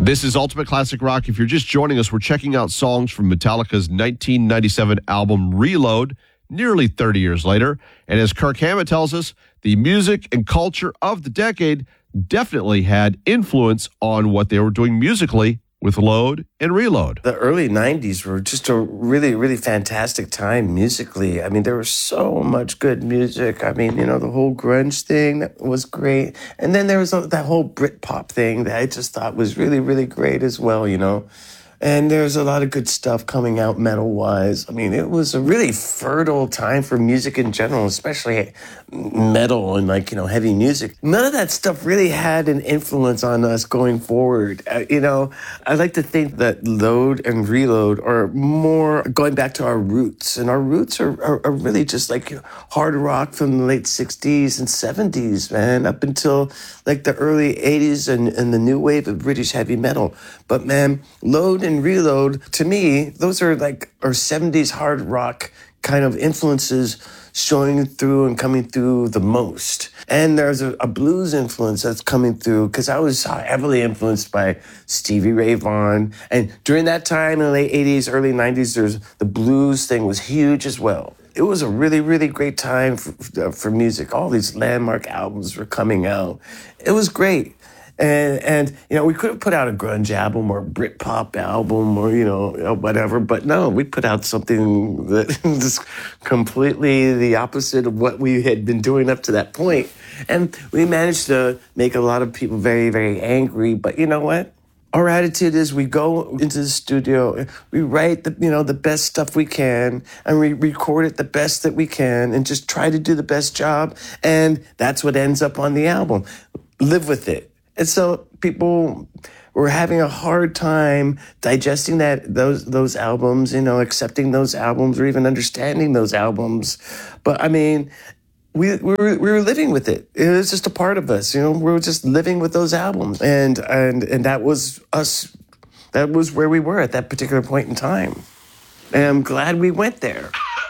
This is Ultimate Classic Rock. If you're just joining us, we're checking out songs from Metallica's 1997 album Reload, nearly 30 years later. And as Kirk Hammett tells us, the music and culture of the decade definitely had influence on what they were doing musically with Load and Reload. The early 90s were just a really, really fantastic time musically. I mean, there was so much good music. I mean, you know, the whole grunge thing that was great. And then there was that whole Britpop thing that I just thought was really, really great as well, you know. And there's a lot of good stuff coming out metal-wise. I mean, it was a really fertile time for music in general, especially metal and, like, you know, heavy music. None of that stuff really had an influence on us going forward. You know, I like to think that Load and Reload are more going back to our roots. And our roots are really just, like, you know, hard rock from the late 60s and 70s, man, up until, like, the early 80s and the new wave of British heavy metal. But, man, Load and Reload, to me, those are like our 70s hard rock kind of influences showing through and coming through the most. And there's a blues influence that's coming through because I was heavily influenced by Stevie Ray Vaughan. And during that time in the late 80s, early 90s, the blues thing was huge as well. It was a really, really great time for music. All these landmark albums were coming out. It was great. And you know, we could have put out a grunge album or a Britpop album or, you know, whatever, but no, we put out something that is completely the opposite of what we had been doing up to that point. And we managed to make a lot of people very, very angry, but you know what? Our attitude is we go into the studio, we write the best stuff we can, and we record it the best that we can, and just try to do the best job, and that's what ends up on the album. Live with it. And so people were having a hard time digesting those albums, you know, accepting those albums or even understanding those albums. But I mean, we were living with it. It was just a part of us, you know. We were just living with those albums, and that was us. That was where we were at that particular point in time. And I'm glad we went there.